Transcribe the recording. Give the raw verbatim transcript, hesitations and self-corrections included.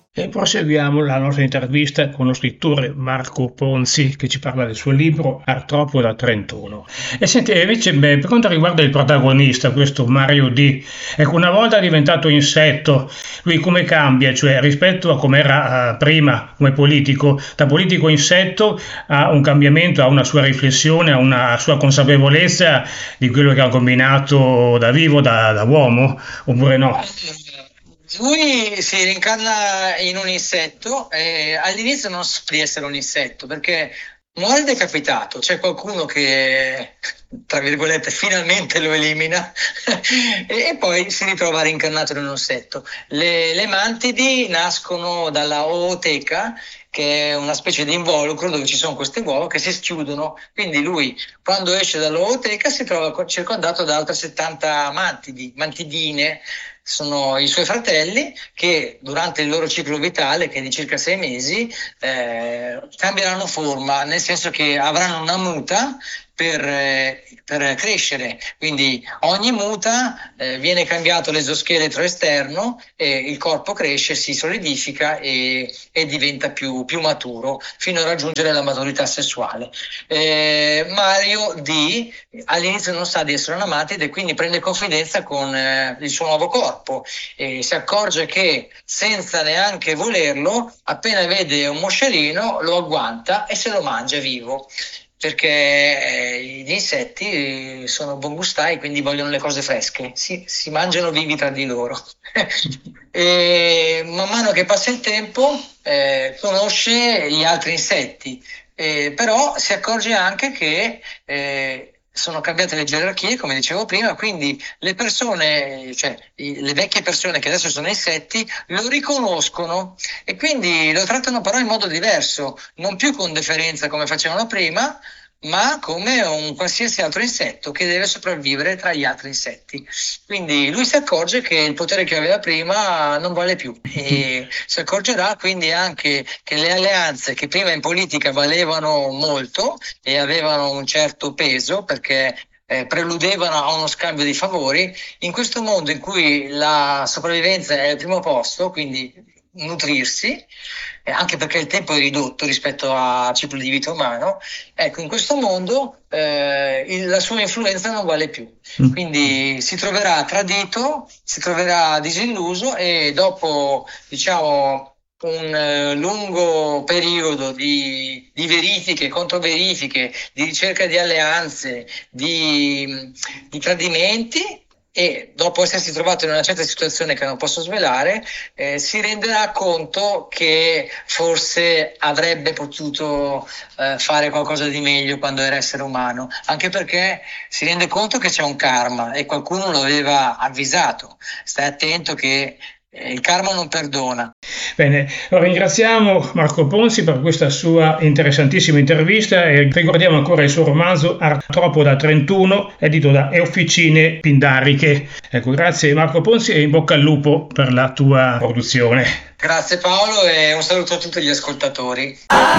E proseguiamo la nostra intervista con lo scrittore Marco Ponzi che ci parla del suo libro Artropoda trentuno. E senti, invece beh, per quanto riguarda il protagonista, questo Mario D, ecco, una volta diventato insetto, lui come cambia? Cioè rispetto a come era eh, prima come politico, da politico insetto ha un cambiamento, ha una sua riflessione, ha una sua consapevolezza di quello che ha combinato da vivo, da, da uomo, oppure no? Lui si rincarna in un insetto e all'inizio non sa di essere un insetto perché muore decapitato, c'è qualcuno che, tra virgolette, finalmente lo elimina e, e poi si ritrova rincarnato in un insetto. Le, le mantidi nascono dalla ooteca, che è una specie di involucro dove ci sono queste uova che si schiudono, quindi lui quando esce dall'ooteca si trova co- circondato da altre settanta mantidi, mantidine, sono i suoi fratelli che durante il loro ciclo vitale, che è di circa sei mesi, eh, cambieranno forma, nel senso che avranno una muta per, eh, per crescere. Quindi ogni muta eh, viene cambiato l'esoscheletro esterno e il corpo cresce, si solidifica e, e diventa più, più maturo fino a raggiungere la maturità sessuale. Eh, Mario D all'inizio non sa di essere una matide e quindi prende confidenza con eh, il suo nuovo corpo e si accorge che senza neanche volerlo, appena vede un moscerino lo agguanta e se lo mangia vivo perché eh, gli insetti sono buongustai, quindi vogliono le cose fresche, si, si mangiano vivi tra di loro. E man mano che passa il tempo eh, conosce gli altri insetti, eh, però si accorge anche che eh, sono cambiate le gerarchie, come dicevo prima, quindi le persone, cioè i- le vecchie persone che adesso sono insetti, lo riconoscono e quindi lo trattano però in modo diverso, non più con deferenza come facevano prima, ma come un qualsiasi altro insetto che deve sopravvivere tra gli altri insetti. Quindi lui si accorge che il potere che aveva prima non vale più e si accorgerà quindi anche che le alleanze che prima in politica valevano molto e avevano un certo peso perché eh, preludevano a uno scambio di favori, in questo mondo in cui la sopravvivenza è al primo posto, quindi nutrirsi, eh, anche perché il tempo è ridotto rispetto al ciclo di vita umano, ecco, in questo mondo eh, il- la sua influenza non vale più. Quindi si troverà tradito, si troverà disilluso e dopo, diciamo, un eh, lungo periodo di, di verifiche, controverifiche, di ricerca di alleanze, di, di tradimenti e dopo essersi trovato in una certa situazione che non posso svelare, eh, si renderà conto che forse avrebbe potuto eh, fare qualcosa di meglio quando era essere umano, anche perché si rende conto che c'è un karma e qualcuno lo aveva avvisato. Stai attento che eh, il karma non perdona. Bene, ringraziamo Marco Ponzi per questa sua interessantissima intervista e ricordiamo ancora il suo romanzo Artropoda trentuno, edito da Officine Pindariche. Ecco, grazie Marco Ponzi e in bocca al lupo per la tua produzione. Grazie Paolo e un saluto a tutti gli ascoltatori.